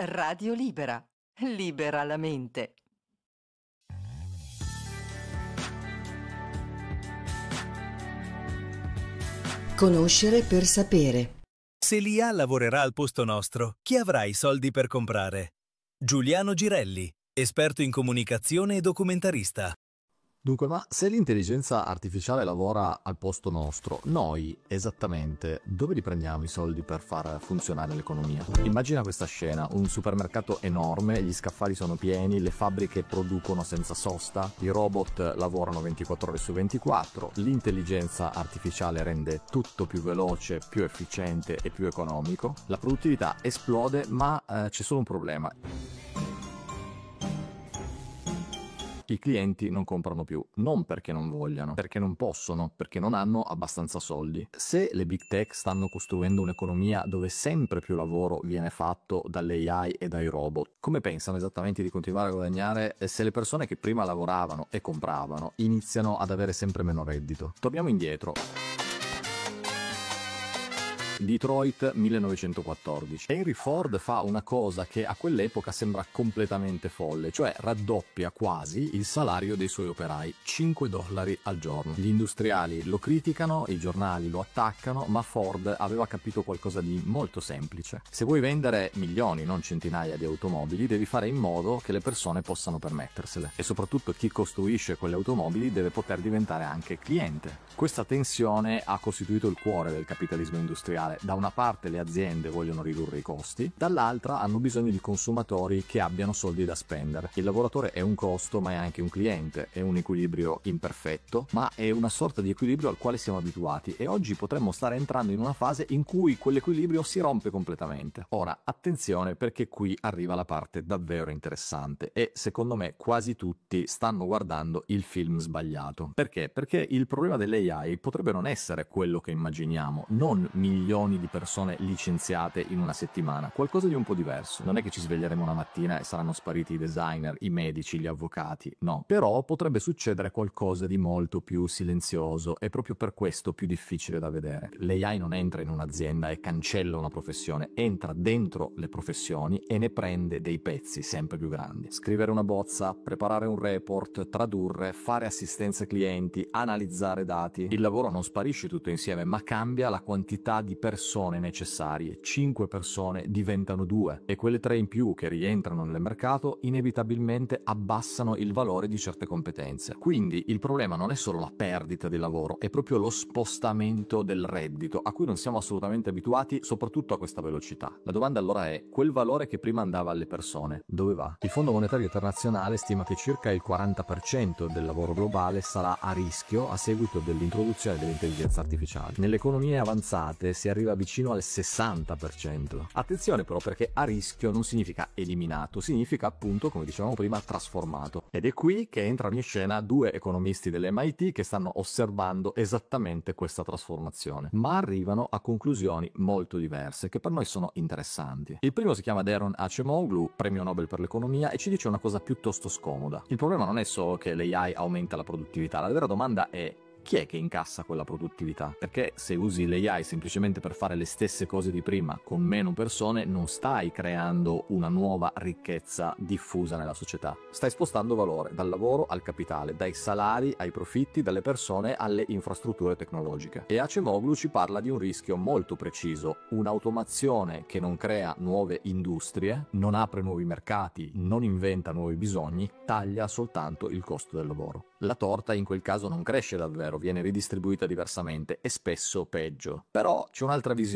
Radio Libera. Libera la mente. Conoscere per sapere. Se l'IA lavorerà al posto nostro, chi avrà i soldi per comprare? Giuliano Girelli, esperto in comunicazione e documentarista. Dunque, ma se l'intelligenza artificiale lavora al posto nostro, noi esattamente dove li prendiamo i soldi per far funzionare l'economia? Immagina questa scena, un supermercato enorme, gli scaffali sono pieni, le fabbriche producono senza sosta, i robot lavorano 24 ore su 24, l'intelligenza artificiale rende tutto più veloce, più efficiente e più economico, la produttività esplode, ma c'è solo un problema. I clienti non comprano più, non perché non vogliano, perché non possono, perché non hanno abbastanza soldi. Se le big tech stanno costruendo un'economia dove sempre più lavoro viene fatto dalle AI e dai robot, come pensano esattamente di continuare a guadagnare se le persone che prima lavoravano e compravano iniziano ad avere sempre meno reddito? Torniamo indietro. Detroit 1914. Henry Ford fa una cosa che a quell'epoca sembra completamente folle, cioè raddoppia quasi il salario dei suoi operai, $5 al giorno. Gli industriali lo criticano, i giornali lo attaccano, ma Ford aveva capito qualcosa di molto semplice. Se vuoi vendere milioni, non centinaia di automobili, devi fare in modo che le persone possano permettersele. E soprattutto chi costruisce quelle automobili deve poter diventare anche cliente. Questa tensione ha costituito il cuore del capitalismo industriale. Da una parte le aziende vogliono ridurre i costi, dall'altra hanno bisogno di consumatori che abbiano soldi da spendere. Il lavoratore è un costo, ma è anche un cliente, è un equilibrio imperfetto, ma è una sorta di equilibrio al quale siamo abituati e oggi potremmo stare entrando in una fase in cui quell'equilibrio si rompe completamente. Ora, attenzione, perché qui arriva la parte davvero interessante e secondo me quasi tutti stanno guardando il film sbagliato. Perché? Perché il problema delle AI potrebbe non essere quello che immaginiamo, non milioni di persone licenziate in una settimana, qualcosa di un po' diverso. Non è che ci sveglieremo una mattina e saranno spariti i designer, i medici, gli avvocati, no. Però potrebbe succedere qualcosa di molto più silenzioso e proprio per questo più difficile da vedere. L'AI non entra in un'azienda e cancella una professione, entra dentro le professioni e ne prende dei pezzi sempre più grandi. Scrivere una bozza, preparare un report, tradurre, fare assistenza clienti, analizzare dati. Il lavoro non sparisce tutto insieme, ma cambia la quantità di persone necessarie. 5 persone diventano 2 e quelle 3 in più che rientrano nel mercato inevitabilmente abbassano il valore di certe competenze. Quindi il problema non è solo la perdita di lavoro, è proprio lo spostamento del reddito a cui non siamo assolutamente abituati, soprattutto a questa velocità. La domanda allora è: quel valore che prima andava alle persone, dove va? Il Fondo Monetario Internazionale stima che circa il 40% del lavoro globale sarà a rischio a seguito dell'introduzione dell'intelligenza artificiale. Nelle economie avanzate si arriva vicino al 60%. Attenzione però, perché a rischio non significa eliminato, significa appunto, come dicevamo prima, trasformato. Ed è qui che entrano in scena 2 economisti dell'MIT che stanno osservando esattamente questa trasformazione, ma arrivano a conclusioni molto diverse che per noi sono interessanti. Il primo si chiama Daron Acemoglu, premio Nobel per l'economia, e ci dice una cosa piuttosto scomoda. Il problema non è solo che l'AI aumenta la produttività, la vera domanda è: chi è che incassa quella produttività? Perché se usi l'AI semplicemente per fare le stesse cose di prima con meno persone, non stai creando una nuova ricchezza diffusa nella società. Stai spostando valore dal lavoro al capitale, dai salari ai profitti, dalle persone alle infrastrutture tecnologiche. E Acemoglu ci parla di un rischio molto preciso: un'automazione che non crea nuove industrie, non apre nuovi mercati, non inventa nuovi bisogni, taglia soltanto il costo del lavoro. La torta in quel caso non cresce davvero, viene ridistribuita diversamente e spesso peggio. Però c'è un'altra visione